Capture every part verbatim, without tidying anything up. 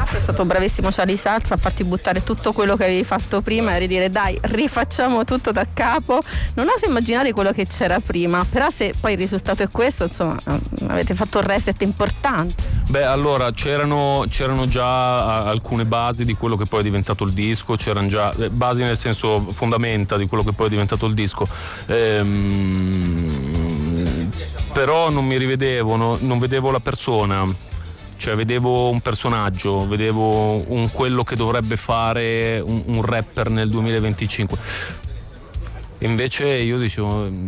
È stato bravissimo Charlie Salza a farti buttare tutto quello che avevi fatto prima e ridire dai, rifacciamo tutto da capo. Non oso immaginare quello che c'era prima, però se poi il risultato è questo, insomma, avete fatto un reset importante. Beh, allora c'erano, c'erano già alcune basi di quello che poi è diventato il disco, c'erano già basi nel senso fondamenta di quello che poi è diventato il disco. Ehm, però non mi rivedevo, no, non vedevo la persona, cioè vedevo un personaggio, vedevo un quello che dovrebbe fare un, un rapper nel duemilaventicinque. E invece io dicevo, a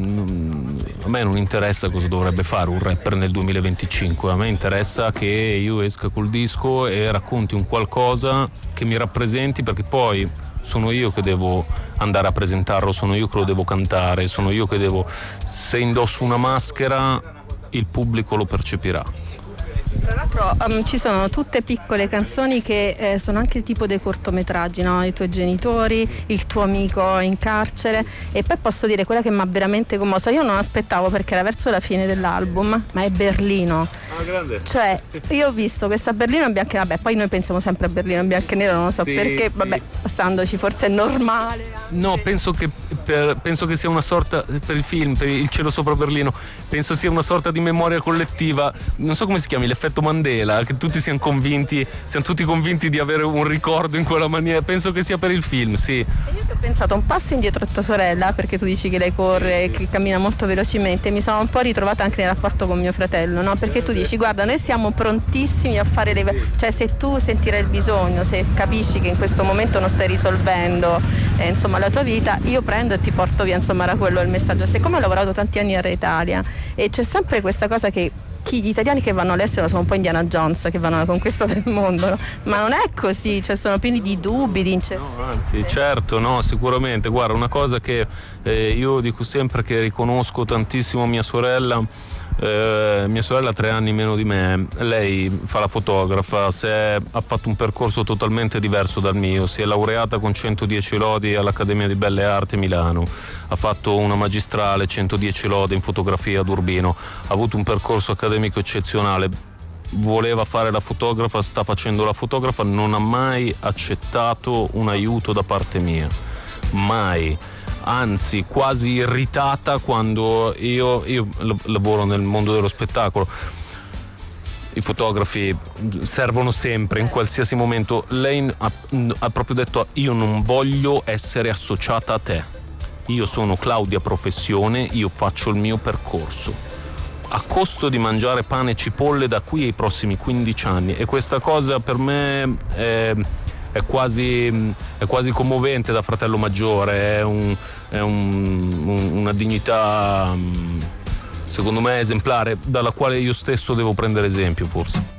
me non interessa cosa dovrebbe fare un rapper nel duemilaventicinque, a me interessa che io esca col disco e racconti un qualcosa che mi rappresenti, perché poi sono io che devo andare a presentarlo, sono io che lo devo cantare, sono io che devo, se indosso una maschera il pubblico lo percepirà. Tra l'altro um, ci sono tutte piccole canzoni che eh, sono anche tipo dei cortometraggi, no? I tuoi genitori, il tuo amico in carcere, e poi posso dire quella che mi ha veramente commossa, io non aspettavo perché era verso la fine dell'album, ma è Berlino. Ah, grande. Cioè io ho visto questa Berlino in bianco e nero, vabbè poi noi pensiamo sempre a Berlino in bianco e nero, non lo so sì, perché, sì. Vabbè, passandoci forse è normale. No, penso che, per, penso che sia una sorta, per il film, per Il cielo sopra Berlino, penso sia una sorta di memoria collettiva, non so come si chiami, l'effetto Mandela, che tutti siano convinti, siamo tutti convinti di avere un ricordo in quella maniera, penso che sia per il film, sì. E io che ho pensato un passo indietro a tua sorella, perché tu dici che lei corre e che cammina molto velocemente, mi sono un po' ritrovata anche nel rapporto con mio fratello, no? Perché tu dici guarda, noi siamo prontissimi a fare le, cioè se tu sentirai il bisogno, se capisci che in questo momento non stai risolvendo eh, insomma la tua vita, io prendo e ti porto via, insomma era quello il messaggio. Siccome ho lavorato tanti anni a Re Italia e c'è sempre questa cosa che chi, gli italiani che vanno all'estero sono un po' Indiana Jones, che vanno alla conquista del mondo, no? Ma non è così, cioè sono pieni di dubbi, di incertezze. No, anzi, certo, no, sicuramente. Guarda, una cosa che eh, io dico sempre, che riconosco tantissimo mia sorella. Eh, mia sorella ha tre anni meno di me, lei fa la fotografa, si è, ha fatto un percorso totalmente diverso dal mio, si è laureata con centodieci lodi all'Accademia di Belle Arti Milano, ha fatto una magistrale, centodieci lodi in fotografia ad Urbino, ha avuto un percorso accademico eccezionale, voleva fare la fotografa, sta facendo la fotografa, non ha mai accettato un aiuto da parte mia, mai. Anzi, quasi irritata quando io, io lavoro nel mondo dello spettacolo, i fotografi servono sempre, in qualsiasi momento. Lei ha, ha proprio detto: io non voglio essere associata a te, io sono Claudia professione, io faccio il mio percorso a costo di mangiare pane e cipolle da qui ai prossimi quindici anni, e questa cosa per me è È quasi, è quasi commovente da fratello maggiore, è, un, è un, un, una dignità secondo me esemplare, dalla quale io stesso devo prendere esempio forse.